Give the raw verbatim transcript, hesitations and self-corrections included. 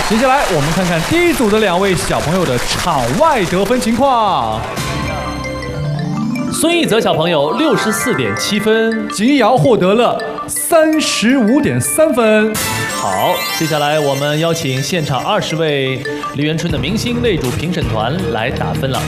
接下来我们看看第一组的两位小朋友的场外得分情况。 孙艺泽小朋友六十四点七分， 景瑶获得了三十五点三分。 好，接下来我们邀请现场二十位梨园春的明星擂主评审团来打分了。